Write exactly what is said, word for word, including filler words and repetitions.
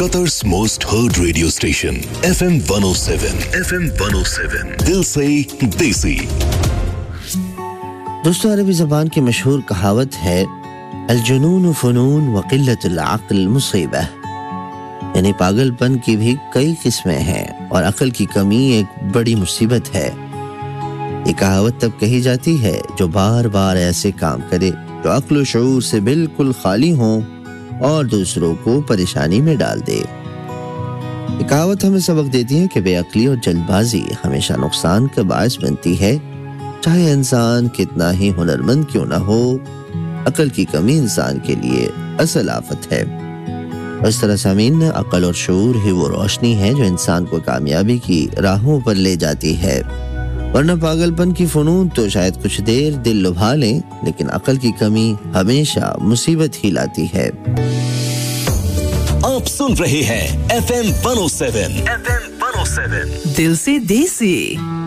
Qatar's most heard radio station, F M one oh seven. F M one oh seven. Dil se desi. دوستو عربی زبان کی مشہور کہاوت ہے الجنون فنون وقلت العقل مصیبہ، یعنی پاگل پن کی بھی کئی قسمیں ہیں اور عقل کی کمی ایک بڑی مصیبت ہے۔ یہ کہاوت تب کہی جاتی ہے جو بار بار ایسے کام کرے جو عقل و شعور سے بالکل خالی ہوں اور دوسروں کو پریشانی میں ڈال دے۔ یہ کہاوت ہمیں سبق دیتی ہے کہ بے عقلی اور جلد بازی ہمیشہ نقصان کا باعث بنتی ہے، چاہے انسان کتنا ہی ہنرمند کیوں نہ ہو۔ عقل کی کمی انسان کے لیے اصل آفت ہے۔ اس طرح سامعین، عقل اور شعور ہی وہ روشنی ہے جو انسان کو کامیابی کی راہوں پر لے جاتی ہے، ورنہ پاگل پن کی فنون تو شاید کچھ دیر دل لبھا لیں، لیکن عقل کی کمی ہمیشہ مصیبت ہی لاتی ہے۔ آپ سن رہے ہیں F M one oh seven. F M one oh seven. دل سے دیسی۔